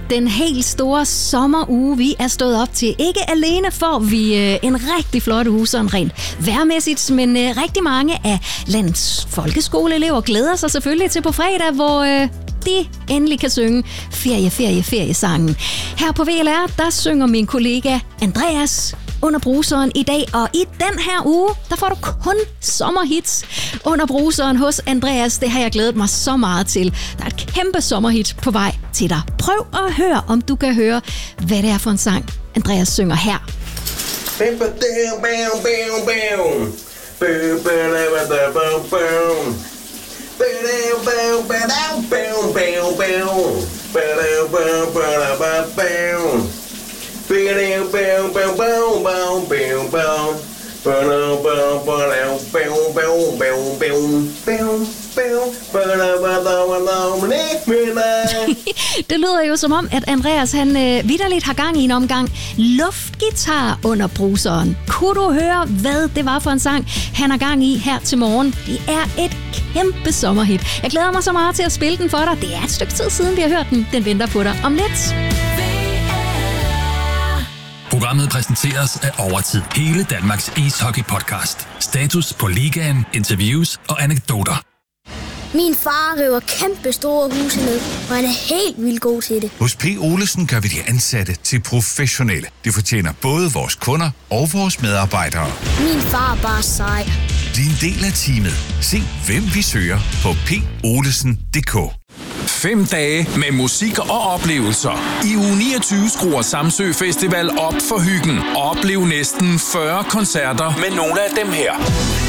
den helt store sommeruge, vi er stået op til. Ikke alene får vi en rigtig flot uge, sådan rent vejrmæssigt, men rigtig mange af landets folkeskoleelever glæder sig selvfølgelig til på fredag, hvor de endelig kan synge feriesangen. Her på VLR, der synger min kollega Andreas Under Bruseren i dag, og i den her uge, der får du kun sommerhits Under Bruseren hos Andreas. Det har jeg glædet mig så meget til. Der er et kæmpe sommerhit på vej til dig. Prøv at høre, om du kan høre, hvad det er for en sang, Andreas synger her. Det lyder jo som om, at Andreas han vitterligt har gang i en omgang luftgitar under bruseren. Kunne du høre, hvad det var for en sang, han har gang i her til morgen? Det er et kæmpe sommerhit. Jeg glæder mig så meget til at spille den for dig. Det er et stykke tid siden, vi har hørt den. Den venter på dig om lidt. Programmet præsenteres af Overtid. Hele Danmarks ishockey-podcast. Status på ligaen, interviews og anekdoter. Min far river kæmpe store huse ned, og han er helt vildt god til det. Hos P. Olesen gør vi de ansatte til professionelle. Det fortjener både vores kunder og vores medarbejdere. Min far er bare sej. Bliv en del af teamet. Se, hvem vi søger på polesen.dk. 5 dage med musik og oplevelser. I uge 29 skruer Samsø Festival op for hyggen. Oplev næsten 40 koncerter med nogle af dem her.